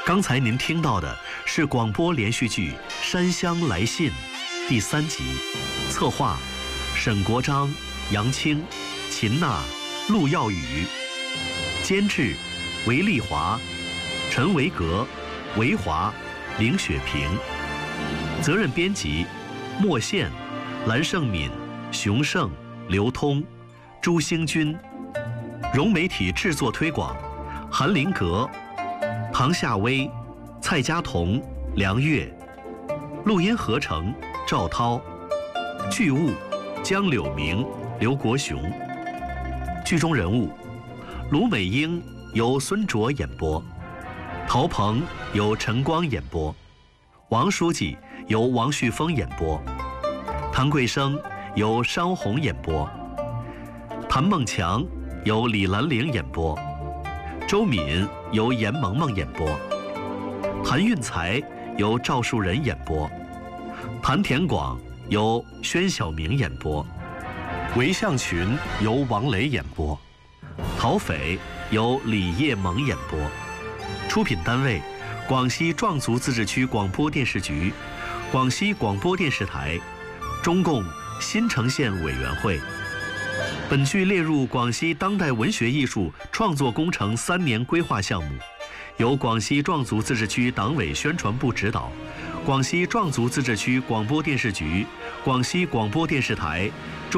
刚才您听到的是广播连续剧《山乡来信》第3集，策划沈国璋、杨青、秦娜、陆耀宇，监制韦丽华、陈维格、韦华、林雪平，责任编辑莫宪、蓝胜敏、熊胜、刘通、朱兴军，融媒体制作推广韩林格、唐夏薇、蔡佳彤、梁月，录音合成赵涛，剧务江柳明、刘国雄。剧中人物卢美英由孙卓演播，陶鹏由陈光演播，王书记由王旭峰演播，唐桂生由商红演播，谭梦强由李兰玲演播，周敏由严萌萌演播，谭运才由赵树人演播，谭田广由宣晓明演播，韦向群由王雷演播，陶斐由李叶萌演播。出品单位：广西壮族自治区广播电视局、广西广播电视台、中共新城县委员会。本剧列入广西当代文学艺术创作工程3年规划项目，由广西壮族自治区党委宣传部指导，广西壮族自治区广播电视局、广西广播电视台。